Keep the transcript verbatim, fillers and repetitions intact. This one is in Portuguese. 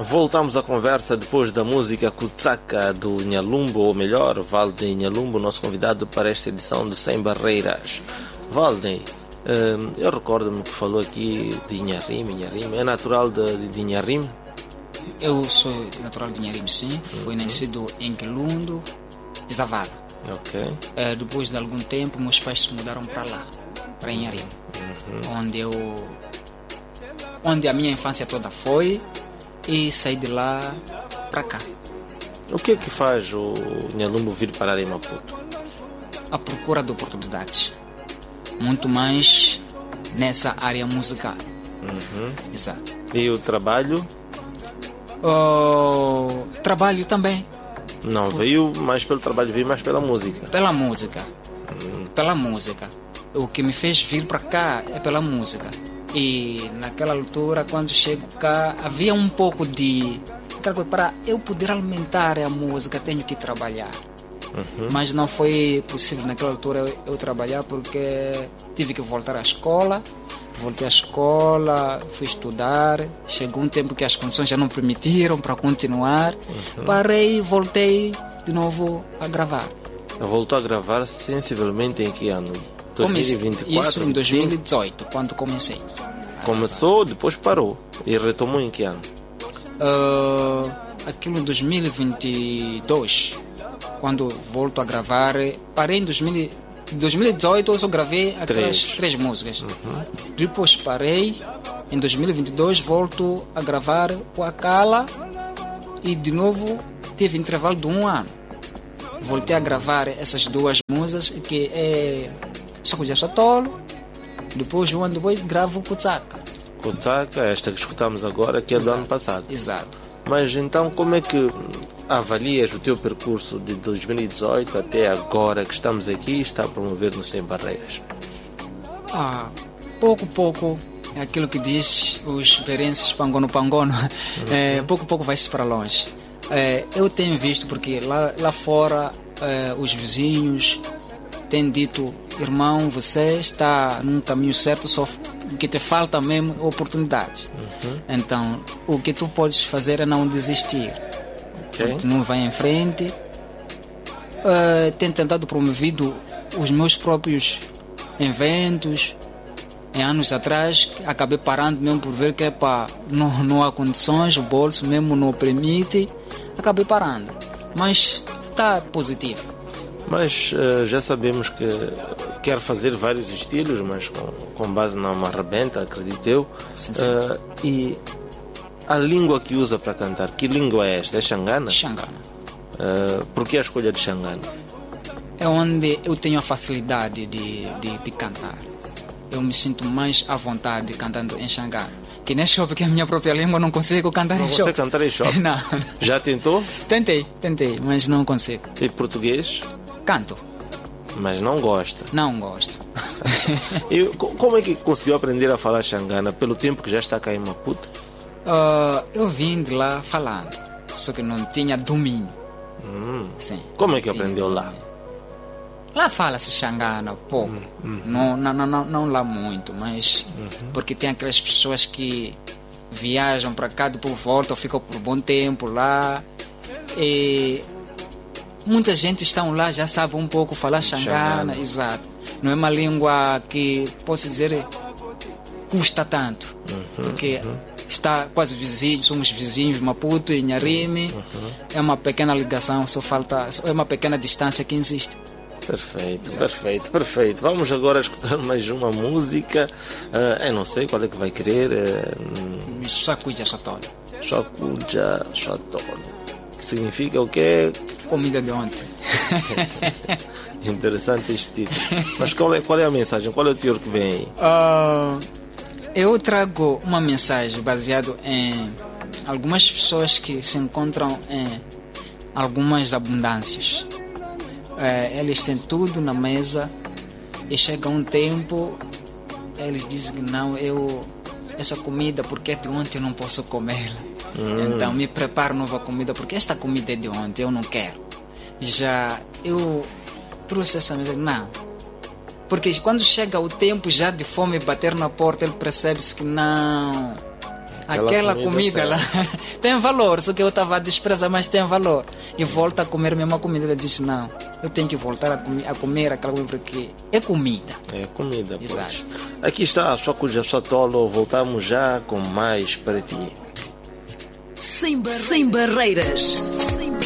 Voltamos à conversa depois da música Kutsaka do Nhalumbo, ou melhor, Valdem Nhalumbo, nosso convidado para esta edição de Sem Barreiras. Valdem, eu recordo-me que falou aqui de Inharime. Inharime é natural de, de Inharime? Eu sou natural de Inharime, sim. Uhum. Fui nascido em Quilundo, Zavada. Ok. É, depois de algum tempo, meus pais se mudaram para lá, para Inharime, uhum. onde eu, onde a minha infância toda foi. E saí de lá para cá. O que é que faz o Nhalumbo vir parar em Maputo? A procura de oportunidades. Muito mais nessa área musical. Uhum. Exato. E o trabalho? O trabalho também. Não, Por... veio mais pelo trabalho, veio mais pela música. Pela música. Uhum. Pela música. O que me fez vir para cá é pela música. E naquela altura, quando chego cá, havia um pouco de... Para eu poder alimentar a música, tenho que trabalhar. Uhum. Mas não foi possível naquela altura eu, eu trabalhar, porque tive que voltar à escola. Voltei à escola, fui estudar. Chegou um tempo que as condições já não permitiram para continuar. Uhum. Parei e voltei de novo a gravar. Voltou a gravar sensivelmente em que ano? dois mil e vinte e quatro? Isso em dois mil e dezoito, quando comecei. Começou, depois parou. E retomou em que ano? Uh, aquilo em dois mil e vinte e dois, quando volto a gravar. Parei em dois mil, dois mil e dezoito, eu só gravei aquelas três, três músicas. Uhum. Depois parei. Em dois mil e vinte e dois volto a gravar o Akala. E de novo tive intervalo de um ano. Voltei a gravar essas duas músicas, que é Sacuja Satolo. Depois, um ano depois, gravo Kutsaka. Kutsaka, esta que escutamos agora, que é Exato. do ano passado. Exato. Mas então, como é que avalias o teu percurso de dois mil e dezoito até agora que estamos aqui e está a promover no Sem Barreiras? Ah, pouco, pouco, é aquilo que diz os experiências pangono-pangono. Uhum. É, pouco, pouco vai-se para longe. É, eu tenho visto, porque lá, lá fora é, os vizinhos têm dito: irmão, você está num caminho certo, só que te falta mesmo oportunidades. Uhum. Então, o que tu podes fazer é não desistir. Okay. Continua, vai em frente. Uh, tenho tentado promovido os meus próprios eventos. Em anos atrás, acabei parando mesmo por ver que epa, não, não há condições, o bolso mesmo não permite. Acabei parando. Mas está positivo. Mas uh, já sabemos que quer fazer vários estilos, mas com, com base na marrebenta, acredito eu. Sim, sim. Uh, e a língua que usa para cantar, que língua é esta? É Xangana? Xangana. Uh, por que a escolha de Xangana? É onde eu tenho a facilidade de, de, de cantar. Eu me sinto mais à vontade cantando em Xangana. Que nem shopping, que é a minha própria língua, não consigo cantar não em shopping. Não consegue cantar em shopping? Não. Já tentou? Tentei, tentei, mas não consigo. E português? Canto. Mas não gosta? Não gosto. E como é que conseguiu aprender a falar Xangana pelo tempo que já está cá em Maputo? Uh, eu vim de lá falando, só que não tinha domínio. Hum. Sim. Como é que aprendeu lá? Lá fala-se Xangana pouco, hum, hum, não, não, não, não lá muito, mas uhum. porque tem aquelas pessoas que viajam para cá, depois voltam, ficam por um bom tempo lá. E muita gente estão lá, já sabe um pouco falar Xangana, Xangana. Exato. Não é uma língua que, posso dizer, custa tanto, uhum, porque uhum. está quase vizinho, somos vizinhos, Maputo e Inharime, uhum. é uma pequena ligação, só falta, é uma pequena distância que existe. Perfeito, Exato. perfeito, perfeito. Vamos agora escutar mais uma música. Uh, eu não sei qual é que vai querer. Uh, Sacuja Satolo. Sacuja Satolo. Que significa o quê? Comida de ontem. Interessante este título. Mas qual é, qual é a mensagem? Qual é o teor que vem aí? Uh, eu trago uma mensagem baseada em algumas pessoas que se encontram em algumas abundâncias. É, eles têm tudo na mesa e chega um tempo, eles dizem que não, eu essa comida porque é de ontem eu não posso comer. Hum. Então me preparo nova comida porque esta comida é de ontem, eu não quero. Já eu trouxe essa mesa, não. Porque quando chega o tempo já de fome bater na porta, ele percebe-se que não, Aquela aquela comida comida lá tem valor, só que eu estava a desprezar, mas tem valor. E volta a comer a mesma comida. Eu disse, não, eu tenho que voltar a, comer, a comer aquela comida porque é comida. É comida, pois. Exato. Aqui está a sua Cuja Sotolo, voltamos já com mais para ti. Sem, bar- Sem barreiras.